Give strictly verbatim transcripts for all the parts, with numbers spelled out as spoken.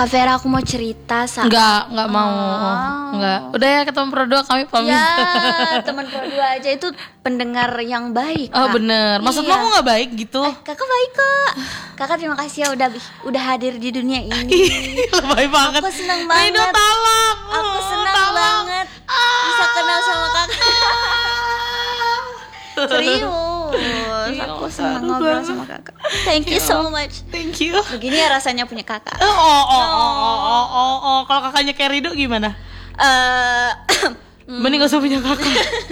Kak Vera, aku mau cerita saat Enggak, enggak mau. Oh. Enggak. Udah ya, ke teman Pro dua kami pamit. Ya, teman Pro dua aja itu pendengar yang baik, Oh Kak. bener. Maksud Iya. kamu enggak baik gitu? Eh, kakak baik kok. Kakak terima kasih ya udah udah hadir di dunia ini. Ih, lebay banget. Aku senang banget. Rido tolong. Aku Oh, senang tolong. banget bisa kenal sama kakak. Serius, aku senang aduh, ngobrol banget. sama kakak. Thank you so much. Thank you. Begini ya rasanya punya kakak. Oh, oh, oh, oh, oh, oh, oh, oh. Kalau kakaknya kayak Rido gimana? Eh, Mending gak usah punya kakak.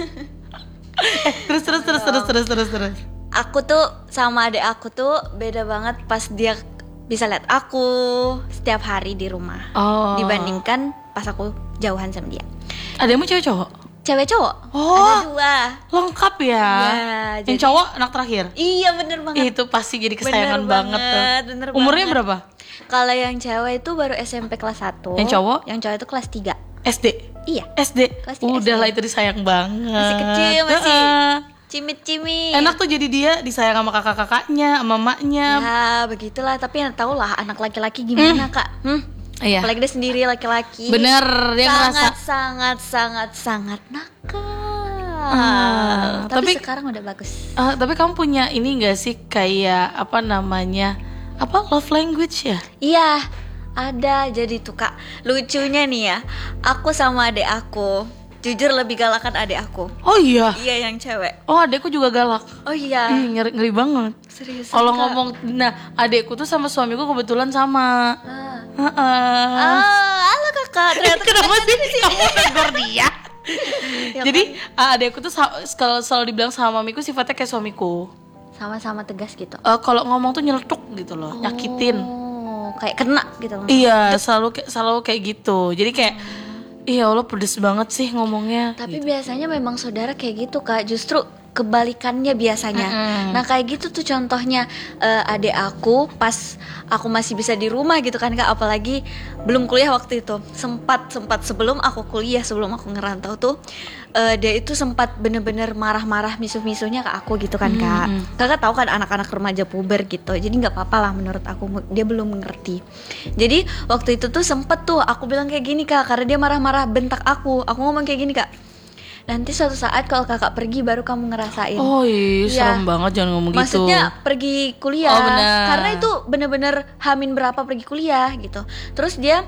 eh, terus, terus, terus, terus, terus, terus, terus. aku tuh sama adik aku tuh beda banget pas dia bisa lihat aku setiap hari di rumah. Oh. Dibandingkan pas aku jauhan sama dia. Ademu cewek cowok? Cewek cowok? Oh. Ada dua. Lengkap ya. Iya, Yang jadi- cowok anak terakhir. Iya bener banget. Itu pasti jadi kesayangan Bener banget, tuh. banget, bener Umurnya banget. berapa? Kalau yang cewek itu baru S M P kelas satu. Yang cowok? Yang cowok itu kelas tiga. S D. Iya. S D. Kelas tiga Udah S D. lah itu disayang banget. Masih kecil, masih Heeh. cimit-cimit. Enak tuh jadi dia disayang sama kakak-kakaknya, sama emaknya. Ya begitulah, tapi yang tau lah anak laki-laki gimana kak. Hmm? Iya. Apalagi dia sendiri laki-laki. Bener, dia sangat, ngerasa. sangat, sangat, sangat nakal. Ah, tapi, tapi- sekarang udah bagus. Eh, tapi kamu punya ini gak sih kayak apa namanya? Apa love language ya? Iya, ada. Jadi tuh kak, lucunya nih ya, aku sama adik aku, jujur lebih galakan adik aku. Oh iya. Iya yang cewek. Oh adekku juga galak. Oh iya. Ih, ngeri, ngeri banget. Serius. Kalau Kak? ngomong, nah adekku tuh sama suamiku kebetulan sama. Ah. Heeh. Ah, halo kakak. Ternyata Kenapa sih kamu tegur dia? Ya Jadi uh, adekku tuh sa- kalau selalu dibilang sama mamiku sifatnya kayak suamiku. sama-sama tegas gitu. Uh, kalau ngomong tuh nyeletuk gitu loh, nyakitin. Oh, kayak kena gitu. Iya, selalu kayak selalu kayak gitu. Jadi kayak, iya Allah pedes banget sih ngomongnya. Tapi gitu. biasanya memang saudara kayak gitu kak, justru kebalikannya biasanya. Mm-mm. Nah kayak gitu tuh contohnya eh, adik aku pas aku masih bisa di rumah gitu kan kak, apalagi belum kuliah waktu itu. Sempat sempat sebelum aku kuliah, sebelum aku ngerantau tuh eh, dia itu sempat bener-bener marah-marah misuh-misuhnya ke aku gitu kan kak. Mm-mm. Kakak tahu kan anak-anak remaja puber gitu, jadi nggak apa-apa lah menurut aku, dia belum mengerti. Jadi waktu itu tuh sempet tuh aku bilang kayak gini kak, karena dia marah-marah bentak aku. Aku ngomong kayak gini kak, nanti suatu saat kalau kakak pergi baru kamu ngerasain. Oh iya, Iya. serem banget jangan ngomong gitu. Maksudnya pergi kuliah. Oh, benar. Karena itu bener-bener hamin berapa pergi kuliah gitu. Terus dia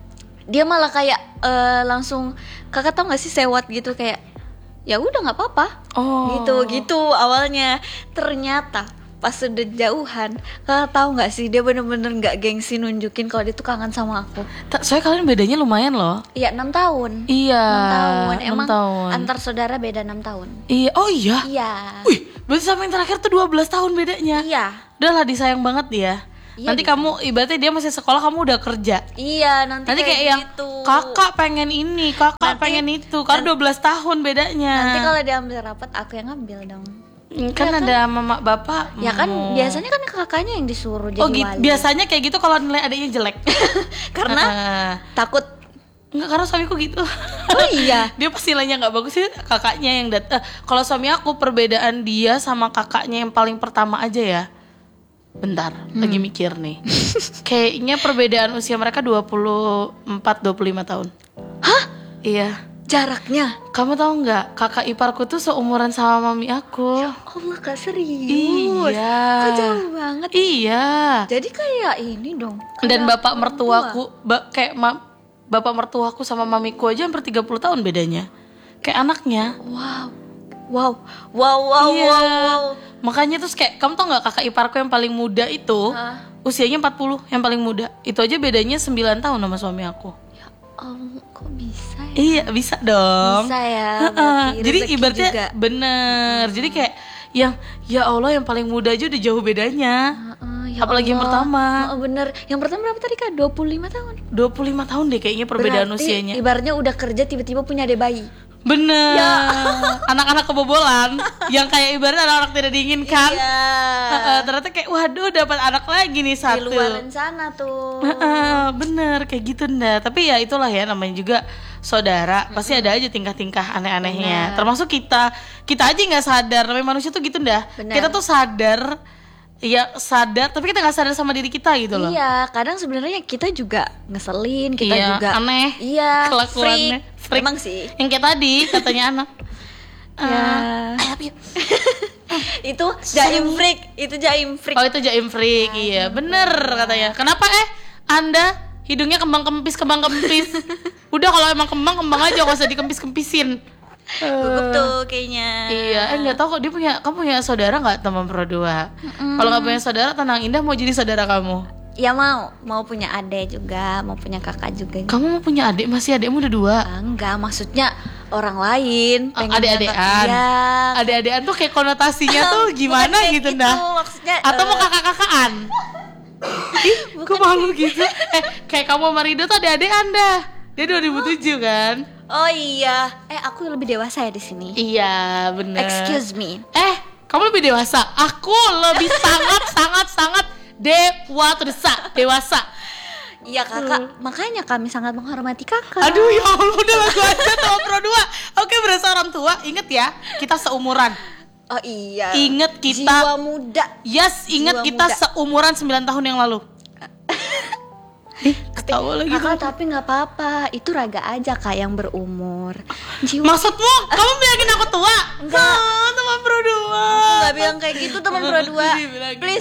dia malah kayak eh, langsung, kakak tau gak sih sewot gitu, kayak ya udah nggak apa-apa. Oh. Gitu gitu awalnya. Ternyata pas udah jauhan, kakak tahu nggak sih dia bener-bener nggak gengsi nunjukin kalau dia tuh kangen sama aku. Ta- Soalnya kalian bedanya lumayan loh. Iya enam tahun. Iya. enam tahun. enam Emang tahun. antar saudara beda enam tahun. Iya. Oh iya. Iya. Wih, berarti sama yang terakhir tuh dua belas tahun bedanya. Iya. Udah lah disayang banget dia. Iya, Nanti bisa. kamu ibaratnya dia masih sekolah, kamu udah kerja. Iya, nanti, Nanti kayak, yang gitu. kakak pengen ini, kakak Nanti- pengen itu. Karena dua belas tahun bedanya. Nanti kalau diambil rapat aku yang ngambil dong. kan Iya kan? ada mama bapak. Ya kan mau. biasanya kan kakaknya yang disuruh jadi Oh gitu. wali. Biasanya kayak gitu kalau nilai adiknya jelek. Karena Heeh. takut. Enggak, karena suamiku gitu. Oh iya. Dia pasti nilainya nggak bagus sih kakaknya yang dat. eh, Kalau suami aku perbedaan dia sama kakaknya yang paling pertama aja ya. Bentar, lagi mikir nih. Kayaknya perbedaan usia mereka dua puluh empat dua puluh lima tahun. Hah? Iya. Jaraknya. Kamu tahu nggak? Kakak iparku tuh seumuran sama mami aku. Allah kak, serius. Iya. Kok jauh banget. Iya. Jadi kayak ini dong. Dan kayak bapak orang mertuaku, tua. ba- kayak ma- bapak mertuaku sama mamiku aja hampir tiga puluh tahun bedanya. Kayak anaknya. Wow. Wow. Wow wow Iya. wow wow. Makanya terus kayak kamu tau nggak kakak iparku yang paling muda itu Hah? usianya empat puluh, yang paling muda. Itu aja bedanya sembilan tahun sama suami aku. Ya Allah, kok bisa ya? Iya, bisa dong. Bisa ya. Heeh. berarti Jadi rezeki ibaratnya juga. bener. Jadi kayak yang ya Allah yang paling muda aja udah jauh bedanya. Heeh, ya Apalagi yang Allah. pertama. Heeh, bener. Yang pertama berapa tadi kak? dua puluh lima tahun. dua puluh lima tahun deh kayaknya perbedaan Berarti usianya. ibaratnya udah kerja tiba-tiba punya adek bayi. Bener. Ya. Anak-anak kebobolan yang kayak ibaratnya anak-anak tidak diinginkan. Iya. Heeh, ternyata kayak waduh dapat anak lagi nih Di satu. luar rencana tuh. Heeh, bener kayak gitu nda. Tapi ya itulah ya namanya juga saudara. Pasti ada aja tingkah-tingkah aneh-anehnya. Benar. Termasuk kita, kita aja nggak sadar. Namanya manusia tuh gitu nda. Benar. Kita tuh sadar ya sadar, tapi kita nggak sadar sama diri kita gitu loh. Iya, kadang sebenarnya kita juga ngeselin, kita Iya, juga aneh. Iya, Kelakuannya. freak. Freak. Emang sih. Yang kayak tadi katanya anak. Ya. I love you. Itu jaim freak, itu jaim freak. Oh itu jaim freak, iya bener katanya. Kenapa eh Anda hidungnya kembang kempis kembang kempis? Udah kalau emang kembang kembang aja, gak usah dikempis kempisin. Gugup tuh kayaknya. Iya, eh nggak tahu kok dia punya, kamu punya saudara nggak teman berdua? Kalau nggak punya saudara, tenang Indah mau jadi saudara kamu. Ya mau, mau punya adik juga, mau punya kakak juga. Kamu mau punya adik, masih adikmu udah dua. Ah, enggak, maksudnya orang lain. Oh, pengennya adik-adikan. kak- Ya. Adik-adikan tuh kayak konotasinya tuh Bukan gimana kayak gitu, gitu, Nah. maksudnya, Atau mau eh, kakak-kakaan? Ih, gue malu gitu. Eh, kayak kamu sama Rido tuh adik-adik Anda. Dia dua ribu tujuh kan? Oh iya, eh aku lebih dewasa ya di sini. Iya, bener. Excuse me. Eh, kamu lebih dewasa. Aku lebih sangat sangat sangat dewasa, dewasa. Iya kakak, makanya kami sangat menghormati kakak. Aduh ya Allah, udah lagu aja tuh Pro dua. Oke, berasa orang tua. Ingat ya, kita seumuran. Oh iya. Ingat kita. Jiwa muda. Yes, ingat Jiwa kita muda. seumuran sembilan tahun yang lalu. Ih, ketawa lagi Kakak tuh. tapi nggak apa-apa, itu raga aja kak yang berumur. Jiwa. Maksudmu, kamu bilangin aku tua? Enggak. Oh, teman Pro dua. Nggak bilang kayak gitu teman berdua. Dibilangin. Please.